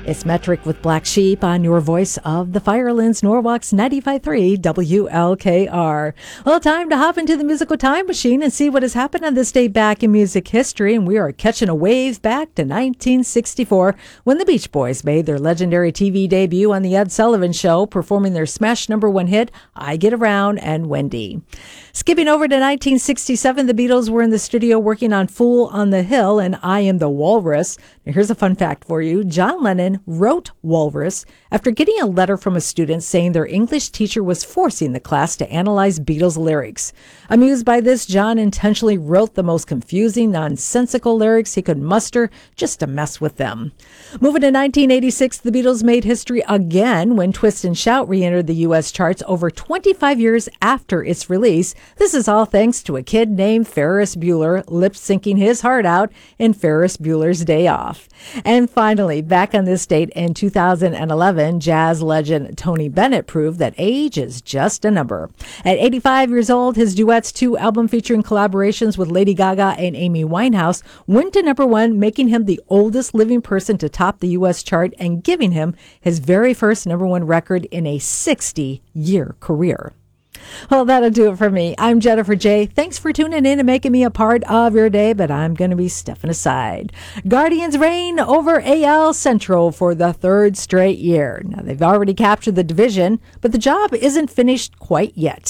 It's Metric with Black Sheep on your voice of the Firelands, Norwalk's 95.3 WLKR. Well, time to hop into the musical time machine and see what has happened on this day back in music history. And we are catching a wave back to 1964 when the Beach Boys made their legendary TV debut on The Ed Sullivan Show, performing their smash #1 hit, I Get Around and Wendy. Skipping over to 1967, the Beatles were in the studio working on Fool on the Hill and I Am the Walrus. Now, here's a fun fact for you. John Lennon wrote Walrus after getting a letter from a student saying their English teacher was forcing the class to analyze Beatles lyrics. Amused by this, John intentionally wrote the most confusing, nonsensical lyrics he could muster just to mess with them. Moving to 1986, the Beatles made history again when Twist and Shout re-entered the U.S. charts over 25 years after its release. This is all thanks to a kid named Ferris Bueller lip-syncing his heart out in Ferris Bueller's Day Off. And finally, back on this date in 2011, jazz legend Tony Bennett proved that age is just a number. At 85 years old, his Duets 2 album featuring collaborations with Lady Gaga and Amy Winehouse went to #1, making him the oldest living person to top the U.S. chart and giving him his very first #1 record in a 60-year career. Well, that'll do it for me. I'm Jennifer J. Thanks for tuning in and making me a part of your day, but I'm going to be stepping aside. Guardians reign over AL Central for the third straight year. Now, they've already captured the division, but the job isn't finished quite yet.